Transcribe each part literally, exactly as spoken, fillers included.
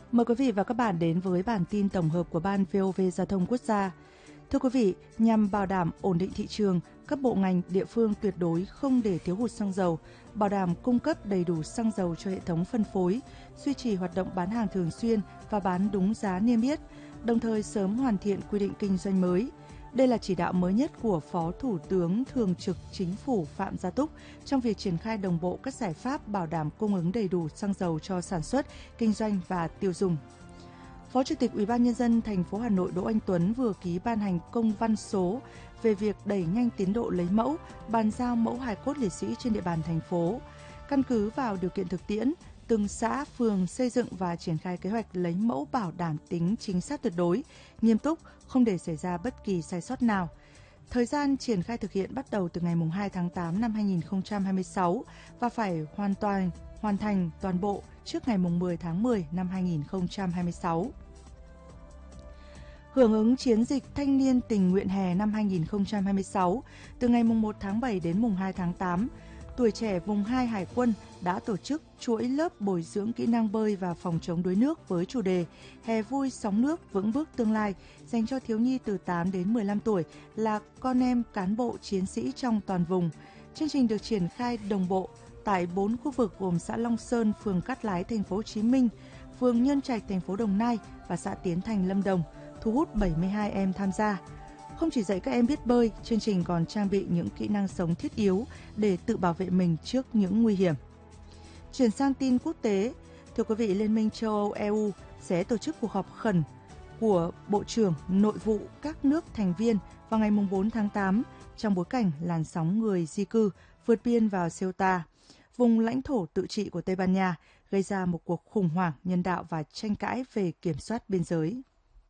Mời quý vị và các bạn đến với bản tin tổng hợp của Ban vê o vê Giao thông Quốc gia. Thưa quý vị, nhằm bảo đảm ổn định thị trường, các bộ ngành, địa phương tuyệt đối không để thiếu hụt xăng dầu, bảo đảm cung cấp đầy đủ xăng dầu cho hệ thống phân phối, duy trì hoạt động bán hàng thường xuyên và bán đúng giá niêm yết, đồng thời sớm hoàn thiện quy định kinh doanh mới. Đây là chỉ đạo mới nhất của Phó Thủ tướng Thường trực Chính phủ Phạm Gia Túc trong việc triển khai đồng bộ các giải pháp bảo đảm cung ứng đầy đủ xăng dầu cho sản xuất, kinh doanh và tiêu dùng. Phó Chủ tịch Ủy ban Nhân dân thành phố Hà Nội Đỗ Anh Tuấn vừa ký ban hành công văn số về việc đẩy nhanh tiến độ lấy mẫu, bàn giao mẫu hài cốt liệt sĩ trên địa bàn thành phố. Căn cứ vào điều kiện thực tiễn, từng xã, phường xây dựng và triển khai kế hoạch lấy mẫu bảo đảm tính chính xác tuyệt đối, nghiêm túc, không để xảy ra bất kỳ sai sót nào. Thời gian triển khai thực hiện bắt đầu từ ngày hai tháng tám năm hai nghìn không trăm hai mươi sáu và phải hoàn toàn hoàn thành toàn bộ trước ngày mười tháng mười năm hai nghìn không trăm hai mươi sáu. Hưởng ứng chiến dịch Thanh niên tình nguyện hè năm hai nghìn không trăm hai mươi sáu, từ ngày một tháng bảy đến mùng hai tháng tám, Tuổi trẻ vùng hai Hải quân đã tổ chức chuỗi lớp bồi dưỡng kỹ năng bơi và phòng chống đuối nước với chủ đề Hè vui sóng nước vững bước tương lai dành cho thiếu nhi từ tám đến mười lăm tuổi là con em cán bộ chiến sĩ trong toàn vùng. Chương trình được triển khai đồng bộ tại bốn khu vực gồm xã Long Sơn, phường Cát Lái, thành phố Hồ Chí Minh, phường Nhân Trạch, thành phố Đồng Nai và xã Tiến Thành, Lâm Đồng, thu hút bảy mươi hai em tham gia. Không chỉ dạy các em biết bơi, chương trình còn trang bị những kỹ năng sống thiết yếu để tự bảo vệ mình trước những nguy hiểm. Chuyển sang tin quốc tế, thưa quý vị, Liên minh châu Âu E U sẽ tổ chức cuộc họp khẩn của Bộ trưởng Nội vụ các nước thành viên vào ngày bốn tháng tám trong bối cảnh làn sóng người di cư vượt biên vào Ceuta, vùng lãnh thổ tự trị của Tây Ban Nha, gây ra một cuộc khủng hoảng nhân đạo và tranh cãi về kiểm soát biên giới.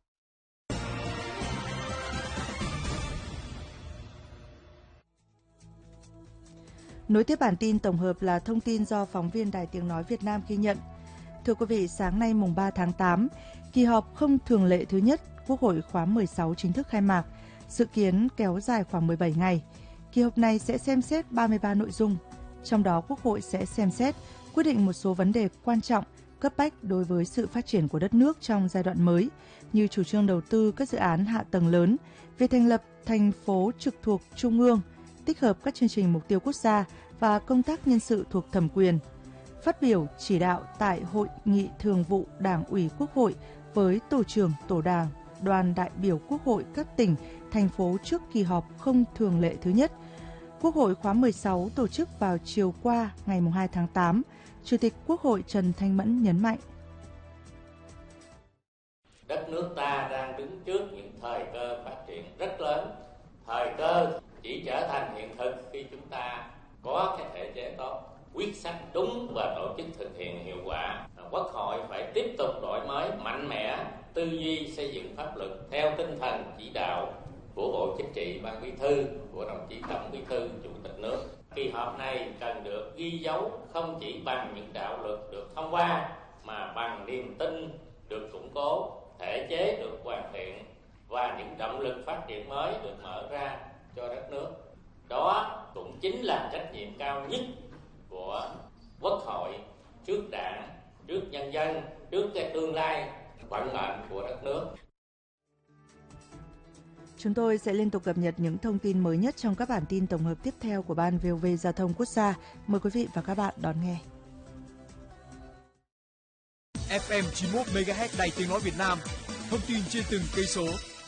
Nối tiếp bản tin tổng hợp là thông tin do phóng viên Đài Tiếng Nói Việt Nam ghi nhận. Thưa quý vị, sáng nay mùng ba tháng tám, kỳ họp không thường lệ thứ nhất Quốc hội khóa mười sáu chính thức khai mạc, dự kiến kéo dài khoảng mười bảy ngày. Kỳ họp này sẽ xem xét ba mươi ba nội dung, trong đó Quốc hội sẽ xem xét, quyết định một số vấn đề quan trọng, cấp bách đối với sự phát triển của đất nước trong giai đoạn mới, như chủ trương đầu tư các dự án hạ tầng lớn, việc thành lập thành phố trực thuộc Trung ương, tích hợp các chương trình mục tiêu quốc gia và công tác nhân sự thuộc thẩm quyền. Phát biểu chỉ đạo tại Hội nghị Thường vụ Đảng ủy Quốc hội với Tổ trưởng Tổ đảng, đoàn đại biểu Quốc hội các tỉnh, thành phố trước kỳ họp không thường lệ thứ nhất, Quốc hội khóa mười sáu tổ chức vào chiều qua ngày hai tháng tám, Chủ tịch Quốc hội Trần Thanh Mẫn nhấn mạnh. Đất nước ta đang đứng trước những thời cơ phát triển rất lớn. Thời cơ chỉ trở thành hiện thực khi chúng ta có cái thể chế tốt, quyết sách đúng và tổ chức thực hiện hiệu quả. Quốc hội phải tiếp tục đổi mới mạnh mẽ tư duy xây dựng pháp luật theo tinh thần chỉ đạo của Bộ Chính trị, Ban Bí thư, của đồng chí Tổng Bí thư, Chủ tịch nước. Kỳ họp này cần được ghi dấu không chỉ bằng những đạo luật được thông qua mà bằng niềm tin được củng cố, thể chế được hoàn thiện và những động lực phát triển mới được mở ra cho đất nước. Đó cũng chính là trách nhiệm cao nhất của Quốc hội trước Đảng, trước nhân dân, trước cái tương lai vận mệnh của đất nước. Chúng tôi sẽ liên tục cập nhật những thông tin mới nhất trong các bản tin tổng hợp tiếp theo của Ban vê o vê Giao thông Quốc gia. Mời quý vị và các bạn đón nghe. ép em chín mươi mốt mê ga héc Đài Tiếng Nói Việt Nam, thông tin trên từng cây số.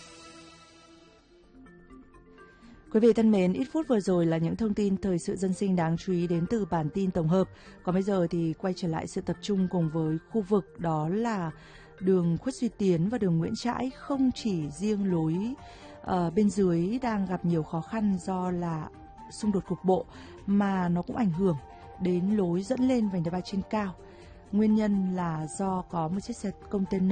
Quý vị thân mến, ít phút vừa rồi là những thông tin thời sự dân sinh đáng chú ý đến từ bản tin tổng hợp. Còn bây giờ thì quay trở lại sự tập trung cùng với khu vực đó là đường Khuất Duy Tiến và đường Nguyễn Trãi. Không chỉ riêng lối uh, bên dưới đang gặp nhiều khó khăn do là xung đột cục bộ mà nó cũng ảnh hưởng đến lối dẫn lên vành đai ba trên cao. Nguyên nhân là do có một chiếc xe container